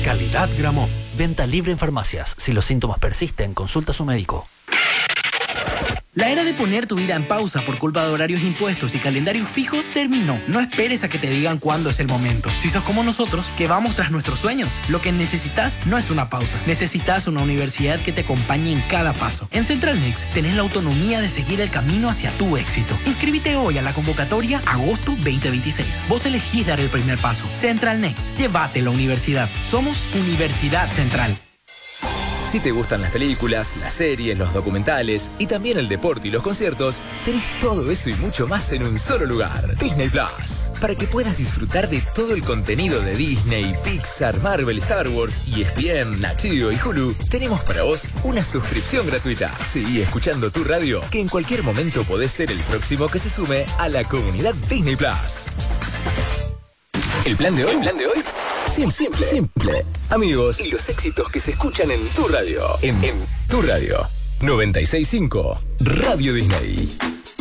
Calidad Gramont. Venta libre en farmacias. Si los síntomas persisten, consulta a su médico. La era de poner tu vida en pausa por culpa de horarios impuestos y calendarios fijos terminó. No esperes a que te digan cuándo es el momento. Si sos como nosotros, que vamos tras nuestros sueños, lo que necesitas no es una pausa. Necesitas una universidad que te acompañe en cada paso. En Central Next tenés la autonomía de seguir el camino hacia tu éxito. Inscríbete hoy a la convocatoria Agosto 2026. Vos elegís dar el primer paso. Central Next. Llévate la universidad. Somos Universidad Central. Si te gustan las películas, las series, los documentales y también el deporte y los conciertos, tenés todo eso y mucho más en un solo lugar. Disney Plus. Para que puedas disfrutar de todo el contenido de Disney, Pixar, Marvel, Star Wars, ESPN, Nat Geo y Hulu, tenemos para vos una suscripción gratuita. Seguí escuchando tu radio, que en cualquier momento podés ser el próximo que se sume a la comunidad Disney Plus. ¿El plan de hoy? Simple. Amigos y los éxitos que se escuchan en tu radio. En tu radio. 96.5 Radio Disney.